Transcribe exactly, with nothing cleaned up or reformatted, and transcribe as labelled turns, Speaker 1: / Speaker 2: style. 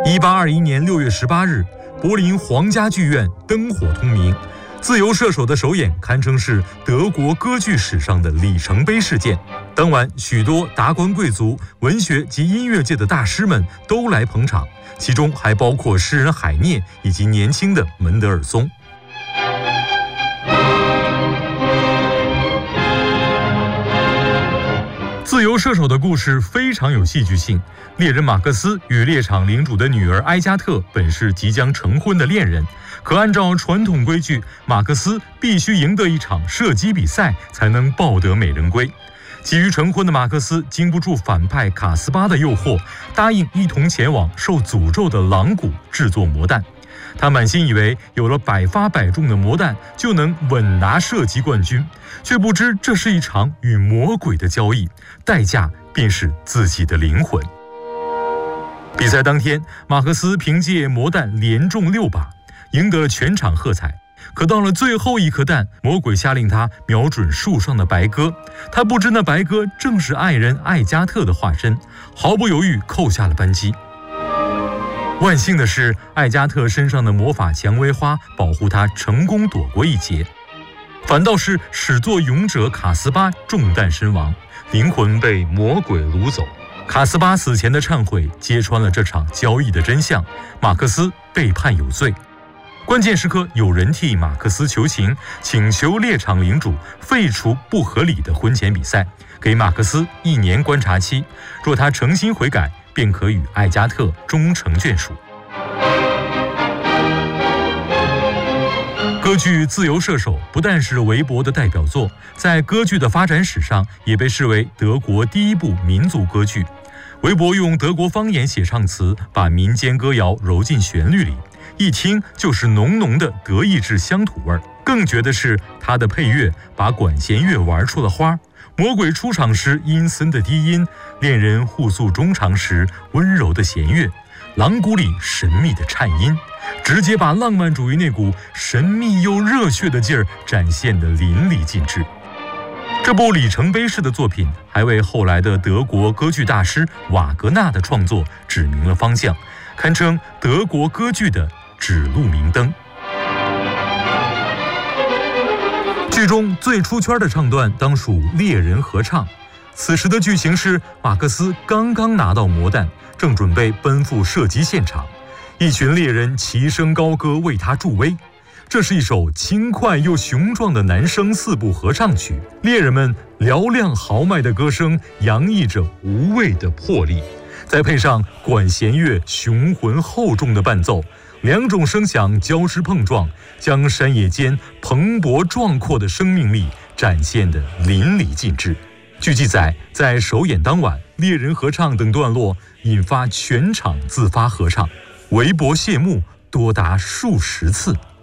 Speaker 1: 一八二一年六月十八日，柏林皇家剧院灯火通明，自由射手的首演堪称是德国歌剧史上的里程碑事件。当晚，许多达官贵族、文学及音乐界的大师们都来捧场，其中还包括诗人海涅以及年轻的门德尔松。自由射手的故事非常有戏剧性。猎人马克思与猎场领主的女儿埃加特本是即将成婚的恋人，可按照传统规矩，马克思必须赢得一场射击比赛才能抱得美人归。急于成婚的马克思经不住反派卡斯巴的诱惑，答应一同前往受诅咒的狼谷制作魔弹。他满心以为有了百发百中的魔弹就能稳拿射击冠军，却不知这是一场与魔鬼的交易，代价便是自己的灵魂。比赛当天，马克思凭借魔弹连中六把，赢得了全场喝彩。可到了最后一颗弹，魔鬼下令他瞄准树上的白鸽，他不知那白鸽正是爱人艾加特的化身，毫不犹豫扣下了扳机。万幸的是，艾加特身上的魔法蔷薇花保护他成功躲过一劫，反倒是始作俑者卡斯巴中弹身亡，灵魂被魔鬼掳走。卡斯巴死前的忏悔揭穿了这场交易的真相，马克思被判有罪。关键时刻，有人替马克思求情，请求猎场领主废除不合理的婚前比赛，给马克思一年观察期，若他诚心悔改，便可与艾加特终成眷属。歌剧《自由射手》不但是韦伯的代表作，在歌剧的发展史上也被视为德国第一部民族歌剧。韦伯用德国方言写唱词，把民间歌谣揉进旋律里，一听就是浓浓的德意志乡土味儿。更绝的是，他的配乐把管弦乐玩出了花。魔鬼出场时阴森的低音，恋人互诉衷肠时温柔的弦乐，狼谷里神秘的颤音，直接把浪漫主义那股神秘又热血的劲儿展现得淋漓尽致。这部里程碑式的作品还为后来的德国歌剧大师瓦格纳的创作指明了方向，堪称德国歌剧的指路明灯。剧中最出圈的唱段当属猎人合唱。此时的剧情是马克思刚刚拿到魔弹，正准备奔赴射击现场，一群猎人齐声高歌为他助威。这是一首轻快又雄壮的男声四部合唱曲，猎人们嘹亮豪迈的歌声洋溢着无畏的魄力，再配上管弦乐雄浑厚重的伴奏，两种声响交织碰撞，将山野间蓬勃壮阔的生命力展现得淋漓尽致。据记载，在首演当晚，猎人合唱等段落引发全场自发合唱，韦伯谢幕多达数十次。